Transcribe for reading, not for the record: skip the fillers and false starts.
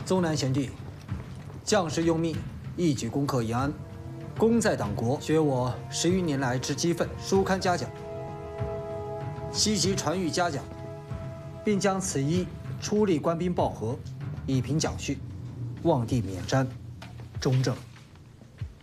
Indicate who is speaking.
Speaker 1: 宗南贤弟，将士用命，一举攻克延安，功在党国，学我10余年来之积愤，书刊嘉奖，悉即传谕嘉奖，并将此一出力官兵报和，以凭奖恤，望帝免瞻，中正。